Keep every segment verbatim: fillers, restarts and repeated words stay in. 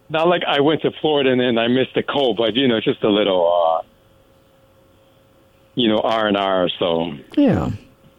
not like I went to Florida and then I missed the cold, but, you know, just a little, uh, you know, R and R. So yeah,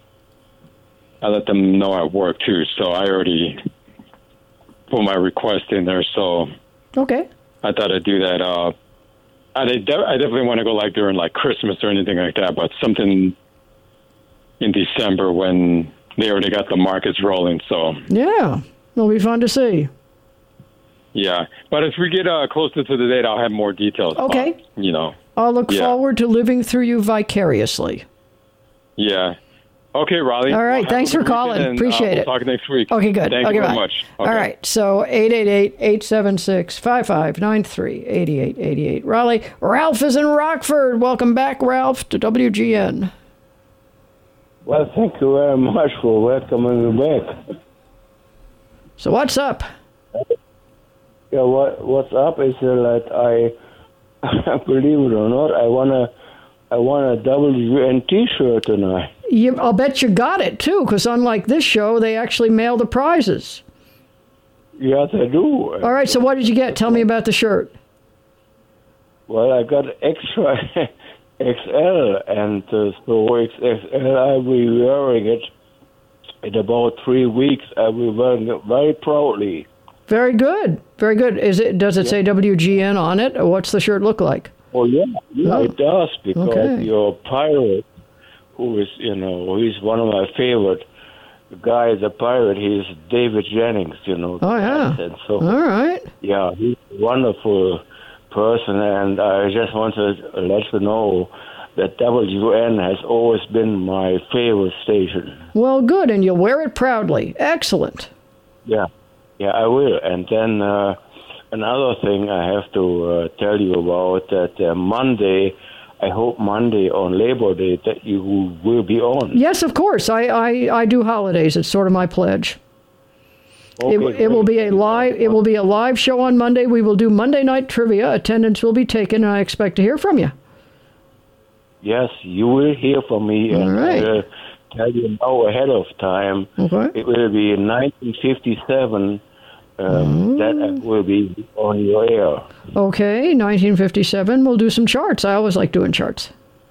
I let them know at work, too. So I already put my request in there. So okay. I thought I'd do that. Uh, I, I definitely want to go like during like Christmas or anything like that, but something in December when they already got the markets rolling. So yeah, it'll be fun to see. Yeah, but as we get uh, closer to the date, I'll have more details. Okay. But, you know. I'll look yeah. forward to living through you vicariously. Yeah. Okay, Raleigh. All right. Well, Thanks for calling. And, Appreciate uh, it. We'll talk next week. Okay, good. Thank okay, you very bye. much. Okay. All right. So eight eight eight, eight seven six, five five nine three, eight eight eight eight. Raleigh. Ralph is in Rockford. Welcome back, Ralph, to W G N. Well, thank you very much for welcoming me back. So what's up? Yeah, what what's up is uh, that I, believe it or not, I wanna I want a W N T-shirt tonight. You, I'll bet you got it too, because unlike this show, they actually mail the prizes. Yes, I do. All right. So what did you get? Tell me about the shirt. Well, I got extra X L, and uh, so X L I will be wearing it in about three weeks. I will be wearing it very proudly. Very good. Very good. Is it? Does it yeah. say W G N on it, or what's the shirt look like? Oh, yeah. Yeah, oh. It does, because okay. your pirate, who is, you know, he's one of my favorite guys, a pirate, he's David Jennings, you know. Oh, yeah. And so, all right. Yeah, he's a wonderful person, and I just want to let you know that W N has always been my favorite station. Well, good, and you'll wear it proudly. Excellent. Yeah. Yeah, I will. And then uh, another thing I have to uh, tell you about, that uh, Monday, I hope Monday on Labor Day that you will be on. Yes, of course. I, I, I do holidays. It's sort of my pledge. Okay, it, it will be a live it will be a live show on Monday. We will do Monday night trivia. Attendance will be taken, and I expect to hear from you. Yes, you will hear from me. All and right. I'll tell you now ahead of time. Okay. It will be in nineteen fifty-seven. Um, that will be on your air. Okay, nineteen fifty-seven. We'll do some charts. I always like doing charts.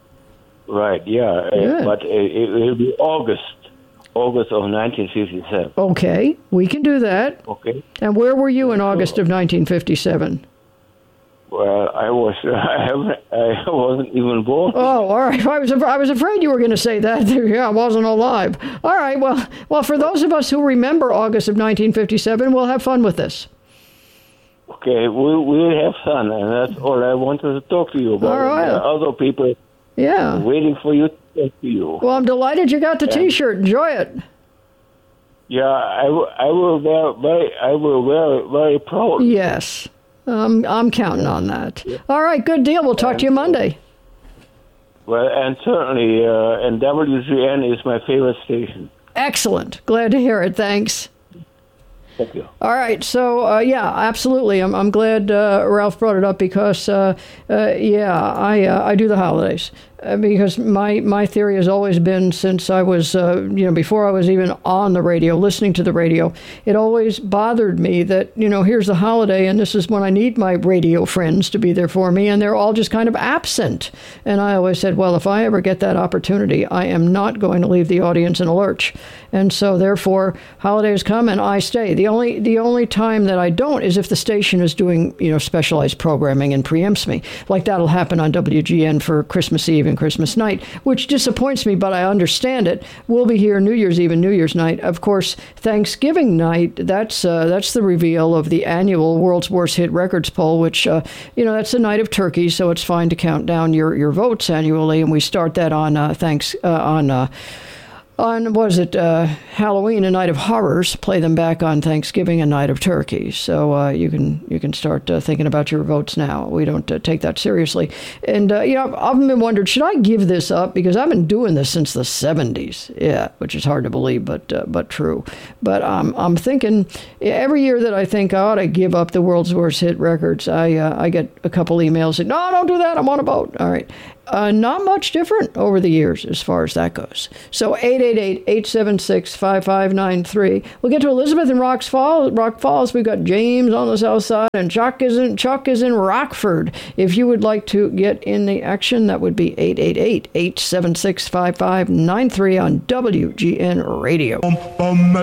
Right, yeah. Uh, but it, it will be August. August of nineteen fifty-seven. Okay, we can do that. Okay. And where were you in August of nineteen fifty-seven? Well, I was I haven't I wasn't even born. Oh, all right. I was I was afraid you were going to say that. Yeah, I wasn't alive. All right. Well, well, for those of us who remember August of nineteen fifty-seven, we'll have fun with this. Okay, we'll we'll have fun, and that's all I wanted to talk to you about. All right. There are other people, yeah, waiting for you to talk to you. Well, I'm delighted you got the and, T-shirt. Enjoy it. Yeah, I, w- I will wear very I will wear it very proud. Yes. Um, I'm counting on that. All right, good deal. We'll talk to you Monday. Well, and certainly, uh, and W G N is my favorite station. Excellent. Glad to hear it. Thanks. Thank you. All right. So, uh, yeah, absolutely. I'm I'm glad uh, Ralph brought it up because, uh, uh, yeah, I uh, I do the holidays. Uh, because my, my theory has always been, since I was, uh, you know, before I was even on the radio, listening to the radio, it always bothered me that, you know, here's the holiday, and this is when I need my radio friends to be there for me, and they're all just kind of absent. And I always said, well, if I ever get that opportunity, I am not going to leave the audience in a lurch. And so, therefore, holidays come and I stay. The only the only time that I don't is if the station is doing, you know, specialized programming and preempts me. Like that'll happen on W G N for Christmas Eve and Christmas night, which disappoints me, but I understand it. We'll be here New Year's Eve and New Year's night. Of course, Thanksgiving night, that's uh, that's the reveal of the annual World's Worst Hit Records poll, which, uh, you know, that's the night of turkey, so it's fine to count down your, your votes annually, and we start that on uh, thanks uh, on uh, on, was it, uh, Halloween, a night of horrors, play them back on Thanksgiving, a night of turkey. So uh, you can you can start uh, thinking about your votes now. We don't uh, take that seriously. And, uh, you know, I've been wondering, should I give this up? Because I've been doing this since the seventies. Yeah, which is hard to believe, but uh, but true. But um, I'm thinking, every year that I think I ought to give up the World's Worst Hit Records, I, uh, I get a couple emails saying, no, don't do that, I want to vote. All right. Uh, not much different over the years as far as that goes. So eight eight eight, eight seven six, five five nine three. We'll get to Elizabeth in Rock Falls. Rock Falls. We've got James on the south side, and Chuck is in Chuck is in Rockford. If you would like to get in the action, that would be eight eight eight, eight seven six, five five nine three on W G N Radio.